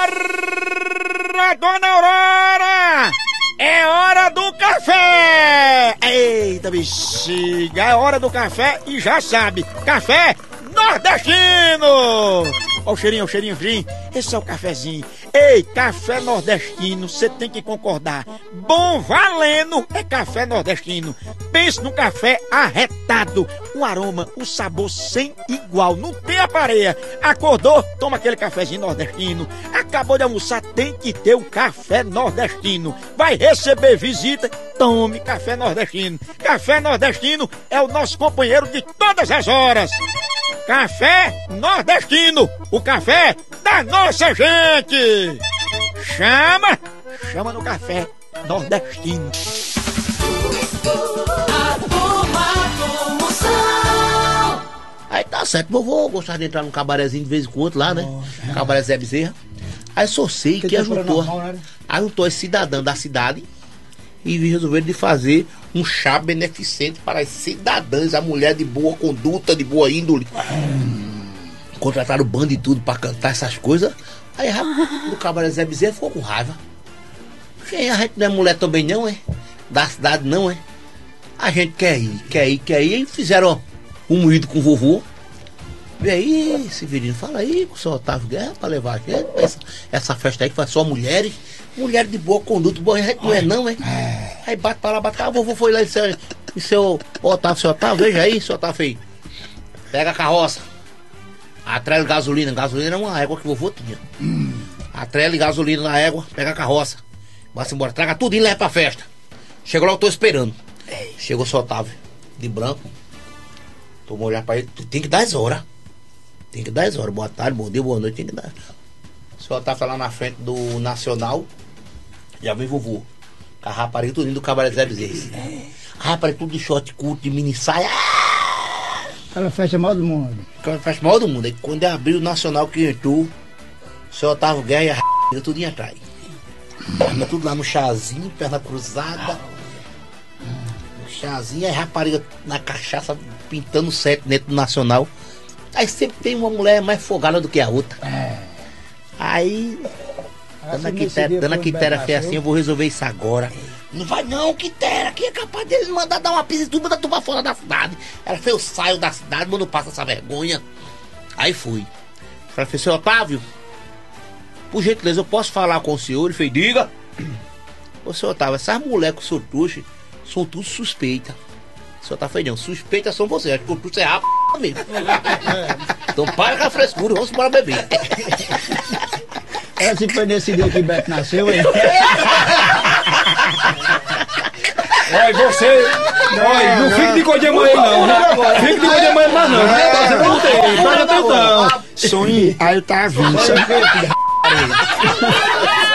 Acorda, dona Aurora! É hora do café! Eita, bexiga, é hora do café e já sabe, café nordestino! Ó o cheirinho, esse é o cafezinho. Ei, café nordestino, você tem que concordar. Bom valendo é café nordestino. Pense no café arretado. O aroma, o sabor sem igual, não tem aparelho. Acordou, toma aquele cafezinho nordestino. Acabou de almoçar, tem que ter o café nordestino. Vai receber visita, tome café nordestino. Café nordestino é o nosso companheiro de todas as horas. Café nordestino, o café da nossa gente. Chama no café nordestino. Aí tá certo, vovô gostar de entrar num cabarezinho de vez em quando lá, né? Cabaré Zé Bezerra. Aí só sei que ajuntou as cidadãs da cidade e resolveram de fazer um chá beneficente para as cidadãs, a mulher de boa conduta, de boa índole. Contrataram banda e tudo para cantar essas coisas. Aí o cabaré Zé Bezerra ficou com raiva. A gente não é mulher também não, é? Da cidade não, é? A gente quer ir. E fizeram um moído com o vovô. E aí, Severino, fala aí com o seu Otávio Guerra para levar a gente pra essa festa aí que faz só mulheres. Mulher de boa conduta, boa gente não é não, é? Aí bate pra lá, bate pra lá, o vovô foi lá e seu Otávio, veja aí, seu Otávio aí. Pega a carroça. Atrela e gasolina era uma égua que o vovô tinha. Atrela e gasolina na égua, pega a carroça. Vai-se embora, traga tudo e leva pra festa. Chegou lá, eu tô esperando. Chegou o seu Otávio, de branco. Tomou olhar pra ele, tem que dar as horas. Boa tarde, bom dia, boa noite, tem que dar. O seu Otávio lá na frente do Nacional. Já vem vovô. Com a rapariga tudo do cabaré Zé Bezerra. A rapariga tudo de short curto, de mini saia. Aquela festa maior do mundo. Aí quando abriu o Nacional que entrou, o seu Otávio Guerra e a rapariga tudo ia atrás. Tudo lá no chazinho, perna cruzada. No chazinho, aí a rapariga na cachaça pintando sete dentro do Nacional. Aí sempre tem uma mulher mais folgada do que a outra. Aí Dona Quitéria fez assim, eu vou resolver isso agora. Não vai não, Quitéria, que é capaz dele mandar dar uma pisa e tudo, mandar tu pra fora da cidade. Ela fez, eu saio da cidade, mas não passa essa vergonha. Aí fui. Ela fez, seu Otávio, por gentileza, eu posso falar com o senhor? Ele fez, diga. Ô, seu Otávio, essas mulheres que o senhor trouxe são tudo suspeitas. O senhor tá feijão, suspeitas são vocês, acho que o trouxe é a mesmo. Então para com a frescura, vamos embora beber. Ela se foi nesse dia que Beto nasceu, hein? Olha, você. Olha, não fique de coisa de mãe, não. Fique de coisa de mãe, mas não. Você perguntei, presta atenção. Sonho, aí eu tava vindo.